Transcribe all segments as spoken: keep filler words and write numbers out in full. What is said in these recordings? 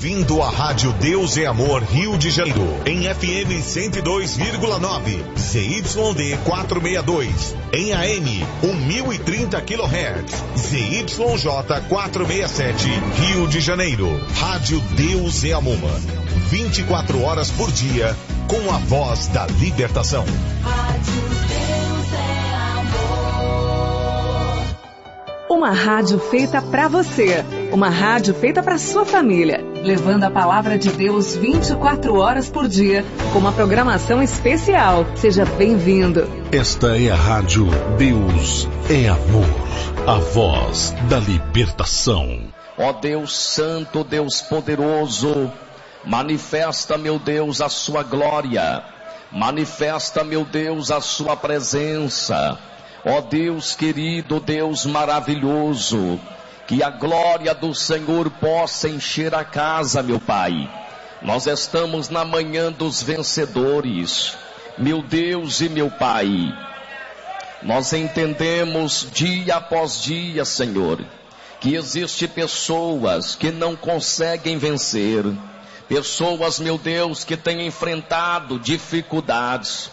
Bem-vindo à Rádio Deus é Amor Rio de Janeiro, em F M cento e dois vírgula nove, Z Y D quatrocentos e sessenta e dois, em A M mil e trinta quilohertz, Z Y J quatrocentos e sessenta e sete, Rio de Janeiro. Rádio Deus é Amor, vinte e quatro horas por dia, com a voz da libertação. Rádio Deus é Amor. Uma rádio feita pra você. Uma rádio feita pra sua família. Levando a palavra de Deus vinte e quatro horas por dia, com uma programação especial. Seja bem-vindo. Esta é a Rádio Deus é Amor. A voz da libertação. Ó Deus Santo, Deus Poderoso, manifesta, meu Deus, a sua glória. Manifesta, meu Deus, a sua presença. Ó Deus querido, Deus maravilhoso, que a glória do Senhor possa encher a casa, meu Pai. Nós estamos na manhã dos vencedores, meu Deus e meu Pai. Nós entendemos dia após dia, Senhor, que existem pessoas que não conseguem vencer. Pessoas, meu Deus, que têm enfrentado dificuldades,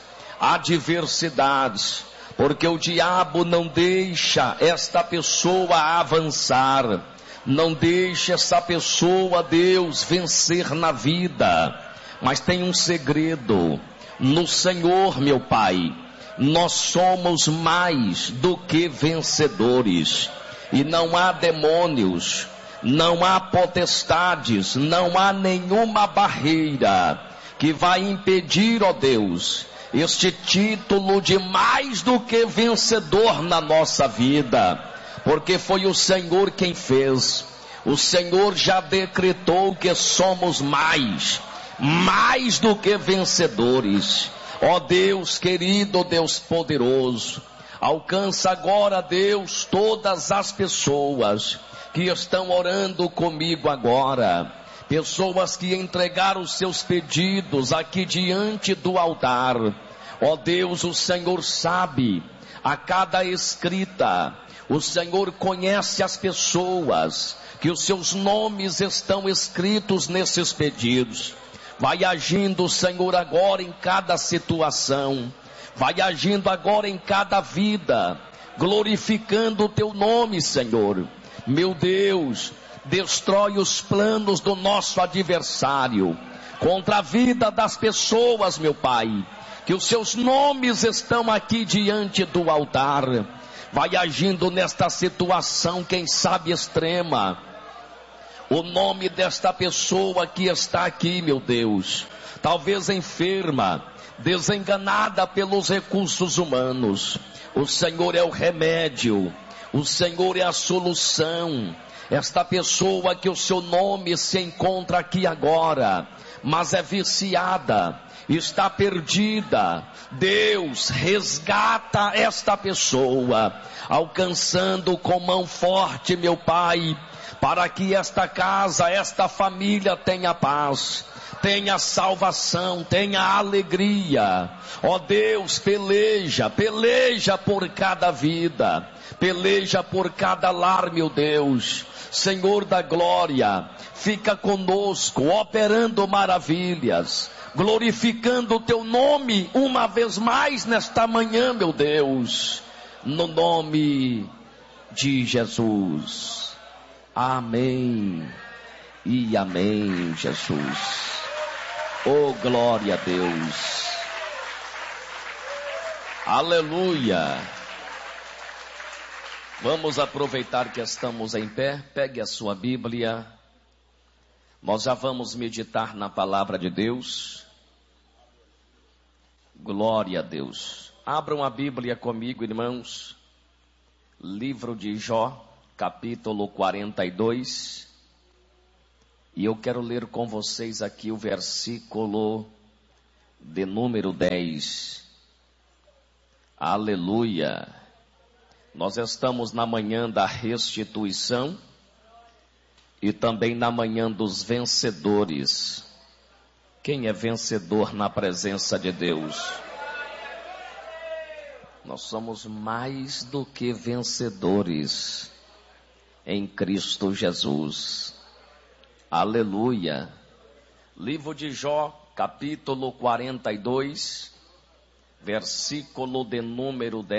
adversidades, porque o diabo não deixa esta pessoa avançar, não deixa essa pessoa, Deus, vencer na vida. Mas tem um segredo: no Senhor, meu Pai, nós somos mais do que vencedores, e não há demônios, não há potestades, não há nenhuma barreira que vai impedir, ó Deus, este título de mais do que vencedor na nossa vida, porque foi o Senhor quem fez. O Senhor já decretou que somos mais, mais do que vencedores. Ó Deus querido, Deus poderoso, alcança agora, Deus, todas as pessoas que estão orando comigo agora, pessoas que entregaram os seus pedidos aqui diante do altar. Ó Deus, o Senhor sabe a cada escrita, o Senhor conhece as pessoas que os seus nomes estão escritos nesses pedidos. Vai agindo, Senhor, agora em cada situação, vai agindo agora em cada vida, glorificando o teu nome, Senhor. Meu Deus, destrói os planos do nosso adversário contra a vida das pessoas, meu Pai, que os seus nomes estão aqui diante do altar. Vai agindo nesta situação, quem sabe extrema, o nome desta pessoa que está aqui, meu Deus, talvez enferma, desenganada pelos recursos humanos. O Senhor é o remédio, o Senhor é a solução. Esta pessoa que o seu nome se encontra aqui agora, mas é viciada, está perdida, Deus resgata esta pessoa, alcançando com mão forte, meu Pai, para que esta casa, esta família tenha paz, tenha salvação, tenha alegria. Ó Deus, peleja, peleja por cada vida, peleja por cada lar, meu Deus. Senhor da glória, fica conosco, operando maravilhas, glorificando o teu nome uma vez mais nesta manhã, meu Deus, no nome de Jesus. Amém e amém, Jesus. Oh, glória a Deus. Aleluia. Vamos aproveitar que estamos em pé. Pegue a sua Bíblia. Nós já vamos meditar na palavra de Deus. Glória a Deus. Abram a Bíblia comigo, irmãos. Livro de Jó, capítulo quarenta e dois. E eu quero ler com vocês aqui o versículo de número dez. Aleluia. Nós estamos na manhã da restituição e também na manhã dos vencedores. Quem é vencedor na presença de Deus? Nós somos mais do que vencedores em Cristo Jesus. Aleluia. Livro de Jó, capítulo quarenta e dois, versículo de número dez.